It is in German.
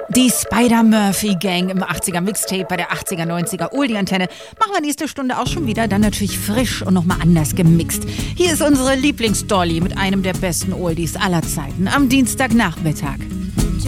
Die Spider-Murphy-Gang im 80er Mixtape bei der 80er, 90er Oldie-Antenne. Machen wir nächste Stunde auch schon wieder, dann natürlich frisch und nochmal anders gemixt. Hier ist unsere Lieblingsdolly mit einem der besten Oldies aller Zeiten am Dienstagnachmittag.